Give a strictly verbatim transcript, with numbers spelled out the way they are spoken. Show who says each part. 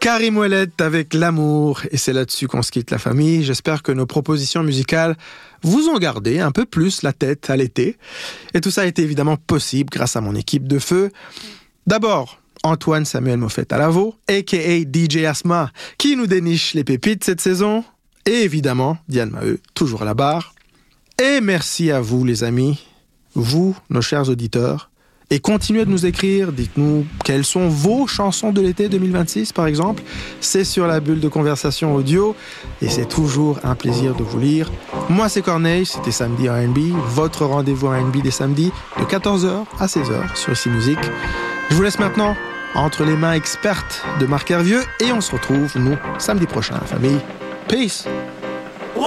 Speaker 1: Karim Ouellet avec l'amour, et c'est là-dessus qu'on se quitte la famille. J'espère que nos propositions musicales vous ont gardé un peu plus la tête à l'été. Et tout ça a été évidemment possible grâce à mon équipe de feu. D'abord, Antoine Samuel Moffett à la veau, a k a. D J Asma, qui nous déniche les pépites cette saison. Et évidemment, Diane Maheu, toujours à la barre. Et merci à vous les amis, vous, nos chers auditeurs. Et continuez de nous écrire, dites-nous quelles sont vos chansons de l'été deux mille vingt-six par exemple. C'est sur la bulle de conversation audio et c'est toujours un plaisir de vous lire. Moi c'est Corneille, c'était Samedi R and B, votre rendez-vous R and B des samedis de quatorze heures à seize heures sur ici Musique. Je vous laisse maintenant entre les mains expertes de Marc Hervieux et on se retrouve nous samedi prochain, famille. Peace!